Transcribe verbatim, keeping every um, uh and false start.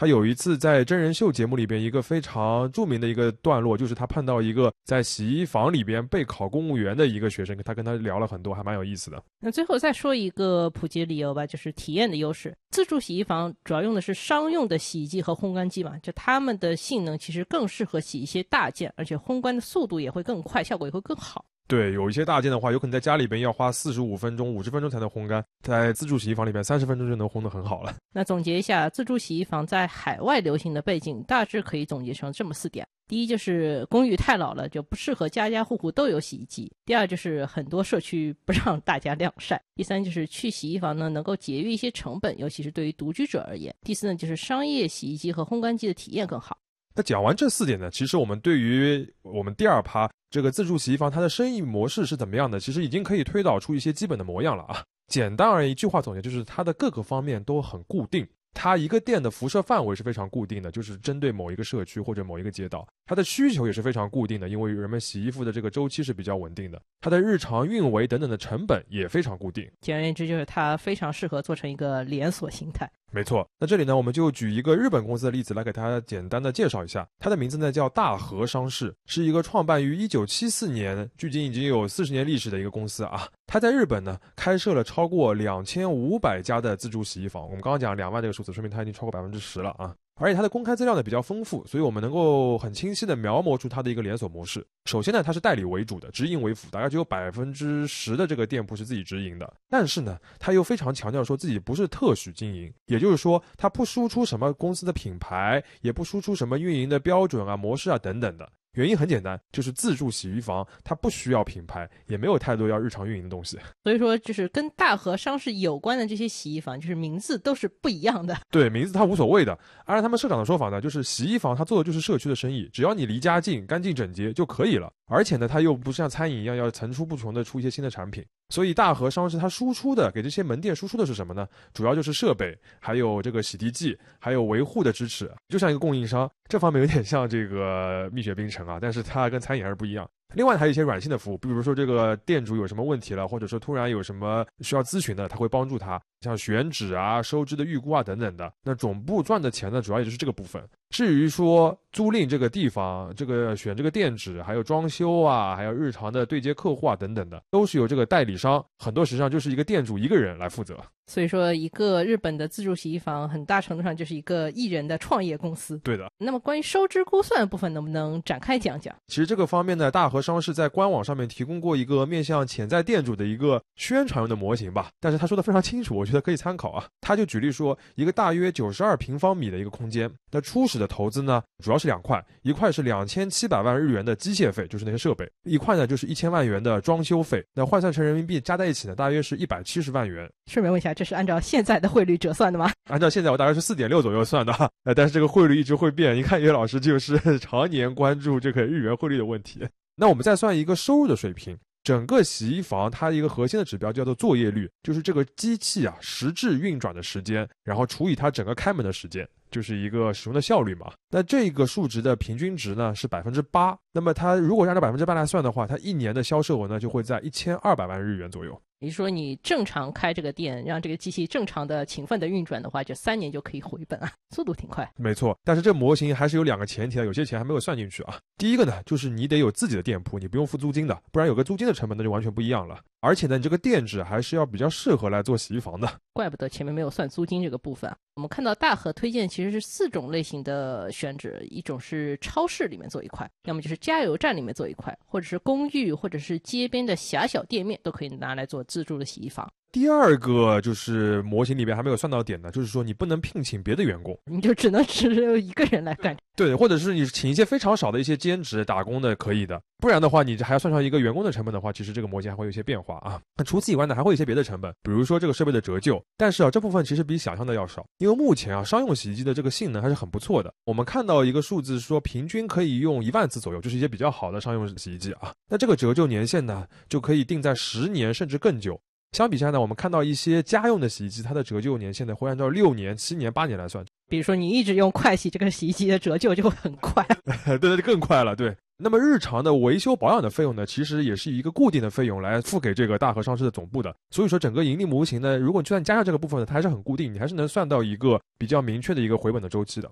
他有一次在真人秀节目里边一个非常著名的一个段落，就是他碰到一个在洗衣房里边备考公务员的一个学生，他跟他聊了很多，还蛮有意思的。 那最后再说一个普及理由吧，就是体验的优势。自助洗衣房主要用的是商用的洗衣机和烘干机嘛，就它们的性能其实更适合洗一些大件，而且烘干的速度也会更快，效果也会更好。 对，有一些大件的话，有可能在家里边要花四十五分钟、五十分钟才能烘干，在自助洗衣房里边三十分钟就能烘得很好了。 那总结一下，自助洗衣房在海外流行的背景，大致可以总结成这么四点。第一就是公寓太老了，就不适合家家户户都有洗衣机。第二就是很多社区不让大家晾晒。第三就是去洗衣房呢能够节约一些成本，尤其是对于独居者而言。第四呢就是商业洗衣机和烘干机的体验更好。 那讲完这四点呢，其实我们对于我们第二趴这个自助洗衣房它的生意模式是怎么样的，其实已经可以推导出一些基本的模样了啊。简单而言，一句话总结就是它的各个方面都很固定。它一个店的辐射范围是非常固定的，就是针对某一个社区或者某一个街道。它的需求也是非常固定的，因为人们洗衣服的这个周期是比较稳定的。它的日常运维等等的成本也非常固定。 简而言之，就是它非常适合做成一个连锁形态。 没错，那这里呢，我们就举一个日本公司的例子来给大家简单的介绍一下。它的名字呢叫大和商事，是一个创办于一九七四年，距今已经有四十年历史的一个公司啊。它在日本呢开设了超过两千五百家的自助洗衣房。我们刚刚讲两万这个数字，说明它已经超过百分之十了啊。而且它的公开资料呢比较丰富，所以我们能够很清晰的描摹出它的一个连锁模式。首先呢，它是代理为主的，直营为辅，大概只有百分之十的这个店铺是自己直营的。但是呢，它又非常强调说自己不是特许经营，也就是说，它不输出什么公司的品牌，也不输出什么运营的标准啊、模式啊等等的。原因很简单，就是自助洗衣房它不需要品牌，也没有太多要日常运营的东西。 所以说就是跟大和商事有关的这些洗衣房，就是名字都是不一样的。 对，名字它无所谓的。按照他们社长的说法呢，就是洗衣房它做的就是社区的生意，只要你离家近、干净整洁就可以了。而且呢，它又不像餐饮一样要层出不穷的出一些新的产品。所以大和商事它输出的，给这些门店输出的是什么呢？主要就是设备，还有这个洗涤剂，还有维护的支持，就像一个供应商。这方面有点像这个蜜雪冰城啊，但是它跟餐饮还是不一样。另外还有一些软性的服务，比如说这个店主有什么问题了，或者说突然有什么需要咨询的，他会帮助他，像选址啊、收支的预估啊等等的。那总部赚的钱呢，主要也就是这个部分。至于说租赁这个地方，这个选这个店址，还有装修啊，还有日常的对接客户啊等等的，都是由这个代理商，很多实际上就是一个店主一个人来负责。 所以说一个日本的自助洗衣房很大程度上就是一个艺人的创业公司。 对的。 那么关于收支估算的部分能不能展开讲讲？ 其实这个方面呢，大和商事在官网上面提供过一个面向潜在店主的一个宣传用的模型吧，但是他说的非常清楚，我觉得可以参考啊。他就举例说，一个大约九十二平方米的一个空间，那初始的投资呢主要是两块，一块是两千七百万日元的机械费，就是那些设备，一块呢就是一千万元的装修费，那换算成人民币加在一起呢大约是一百七十万元。 顺便问一下，这是按照现在的汇率折算的吗？ 按照现在我大概是 四点六 左右算的，呃，但是这个汇率一直会变，一看岳老师就是常年关注这个日元汇率的问题。那我们再算一个收入的水平，整个洗衣房它一个核心的指标叫做作业率，就是这个机器啊实质运转的时间，然后除以它整个开门的时间，就是一个使用的效率嘛。那这个数值的平均值呢是 百分之八， 那么它如果按照 百分之八 来算的话，它一年的销售额呢就会在一千二百万日元左右。 也就是说你正常开这个店，让这个机器正常的勤奋的运转的话，就三年就可以回本啊，速度挺快。 没错，但是这模型还是有两个前提的，有些钱还没有算进去啊。第一个呢，就是你得有自己的店铺，你不用付租金的，不然有个租金的成本那就完全不一样了。而且呢，你这个店址还是要比较适合来做洗衣房的。 怪不得前面没有算租金这个部分。我们看到大和推荐其实是四种类型的选址，一种是超市里面做一块，要么就是加油站里面做一块，或者是公寓，或者是街边的狭小店面都可以拿来做自助的洗衣房。 第二个就是模型里面还没有算到点的，就是说你不能聘请别的员工， 你就只能只有一个人来干。 对，或者是你请一些非常少的一些兼职打工的可以的，不然的话你还要算上一个员工的成本的话，其实这个模型还会有一些变化啊。那除此以外呢，还会有一些别的成本，比如说这个设备的折旧，但是啊这部分其实比想象的要少，因为目前啊商用洗衣机的这个性能还是很不错的。我们看到一个数字说平均可以用一万次左右，就是一些比较好的商用洗衣机啊。那这个折旧年限呢就可以定在十年甚至更久。相比下呢，我们看到一些家用的洗衣机，它的折旧年限呢会按照六年、七年、八年来算。 比如说你一直用快洗，这个洗衣机的折旧就会很快。 对对，更快了，对。那么日常的维修保养的费用呢，其实也是一个固定的费用来付给这个大和商事的总部的。所以说整个盈利模型呢，如果就算加上这个部分呢，它还是很固定，你还是能算到一个比较明确的一个回本的周期的。